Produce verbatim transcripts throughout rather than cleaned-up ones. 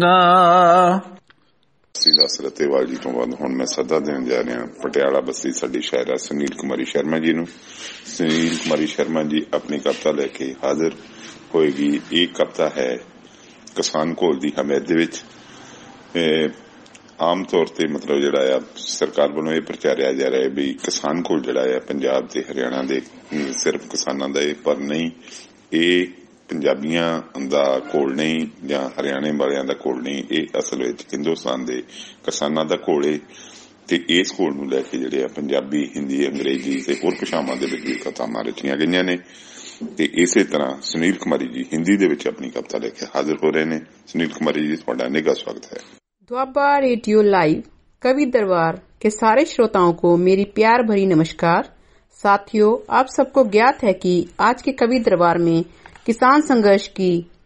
दस रतेवाल जी तो बाद हुण मैं सदा देन जा रहा पटियाला बस्ती साडी शायरा सुनील कुमारी शर्मा जी नूं। सुनील कुमारी शर्मा जी अपनी कविता लेके हाजिर होएगी। एक कविता है किसान घोल दी हमायत दे विच। आम तौर ते मतलब जिहड़ा आ सरकार वालों यह प्रचारिया जा रहा है भी किसान घोल जिहड़ा आ पंजाब ते हरियाणा दे सिर्फ किसानां दा, पर नहीं, ये पंजाबियां दा घोल नहीं या हरियाणे वालियां दा घोल नहीं, ये असल विच हिंदुस्तान दे किसानां दा घोल है। ते इस घोल नूं लैके जिहड़े पंजाबी, हिंदी, अंग्रेजी ते होर भाषावां दे विच भी कवितावां रचियां गईयां ने। ते इसे तरह सुनील कुमारी जी हिंदी दे विच अपनी कविता लेके हाजिर हो रहे ने। सुनील कुमारी जी, तुहाडा निघा स्वागत है। दुआबा रेडियो लाइव कवि दरबार के सारे श्रोताओं को मेरी प्यार भरी नमस्कार। साथियों, आप सबको ज्ञात है कि आज के कवि दरबार में किसान संघर्ष की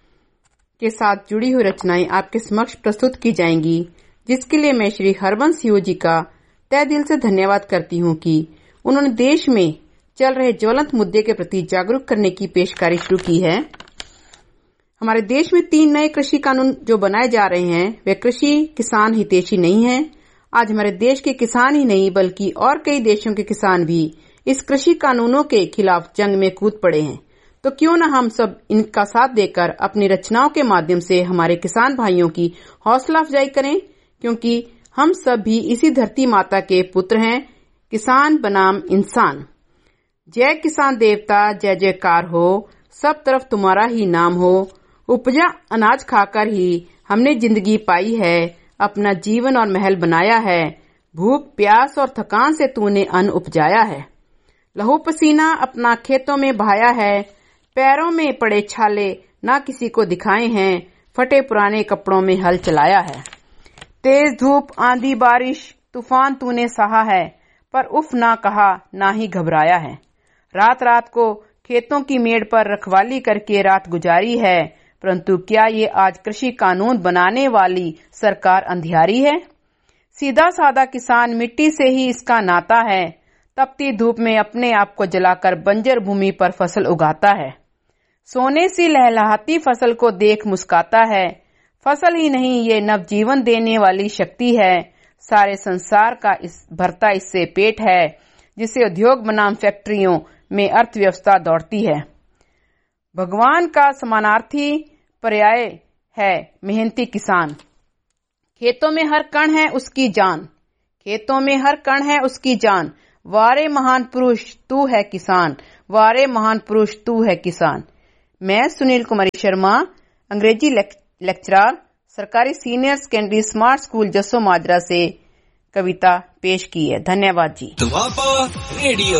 के साथ जुड़ी हुई रचनाएं आपके समक्ष प्रस्तुत की जाएंगी, जिसके लिए मैं श्री हरवंश सिंह जी का तहे दिल से धन्यवाद करती हूं कि उन्होंने देश में चल रहे ज्वलंत मुद्दे के प्रति जागरूक करने की पेशकारी शुरू की है। हमारे देश में तीन नए कृषि कानून जो बनाए जा रहे हैं वे कृषि किसान हितैषी नहीं हैं। आज हमारे देश के किसान ही नहीं बल्कि और कई देशों के किसान भी इस कृषि कानूनों के खिलाफ जंग में कूद पड़े हैं। तो क्यों न हम सब इनका साथ देकर अपनी रचनाओं के माध्यम से हमारे किसान भाइयों की हौसला अफजाई करें, क्योंकि हम सब भी इसी धरती माता के पुत्र हैं। किसान बनाम इंसान। जय किसान देवता जय जयकार हो, सब तरफ तुम्हारा ही नाम हो। उपजा अनाज खाकर ही हमने जिंदगी पाई है, अपना जीवन और महल बनाया है। भूख प्यास और थकान से तूने अन्न उपजाया है। लहू पसीना अपना खेतों में बहाया है। पैरों में पड़े छाले ना किसी को दिखाए हैं। फटे पुराने कपड़ों में हल चलाया है। तेज धूप आंधी बारिश तूफान तूने सहा है, पर उफ ना कहा ना ही घबराया है। रात रात को खेतों की मेड़ पर रखवाली करके रात गुजारी है, परंतु क्या ये आज कृषि कानून बनाने वाली सरकार अंधियारी है? सीधा साधा किसान मिट्टी से ही इसका नाता है। तपती धूप में अपने आप को जलाकर बंजर भूमि पर फसल उगाता है। सोने सी लहलहाती फसल को देख मुस्काता है। फसल ही नहीं, ये नवजीवन देने वाली शक्ति है। सारे संसार का इस भरता इससे पेट है, जिसे उद्योग बनाम फैक्ट्रियों में अर्थव्यवस्था दौड़ती है। भगवान का समानार्थी पर्याय है मेहनती किसान। खेतों में हर कण है उसकी जान। खेतों में हर कण है उसकी जान। वारे महान पुरुष तू है किसान। वारे महान पुरुष तू है किसान। मैं सुनील कुमारी शर्मा, अंग्रेजी लेक्चरर, सरकारी सीनियर सेकेंडरी स्मार्ट स्कूल जसो माजरा से कविता पेश की है। धन्यवाद जी। रेडियो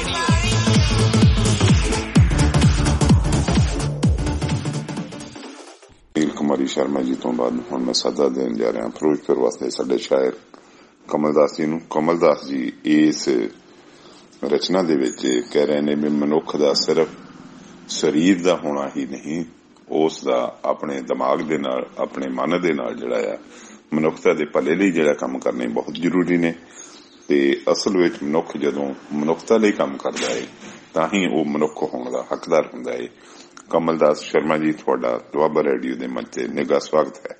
सुनील कुमारी शर्मा जी तो बाद हुण मैं सदा देन जा रहा फिरोजपुर वास्ते साडे शायर कमलदास जी नूं। कमलदास जी इस रचना दे विच कह रहे ने भी मनुख दा सिर्फ शरीर दा होना ही नहीं, उस दा अपने दिमाग दे नाल, अपने मन दे नाल जिहड़ा आ मनुखता दे भले लई जिहड़ा काम करने बहुत जरूरी ने। ते असल विच मनुख जदों मनुखता लई काम करदा है तां ही वो मनुख होण दा हकदार हुंदा है। कमलदास शर्मा जी, तुहाडा दुआबा रेडियो दे मंच ते निघा स्वागत है।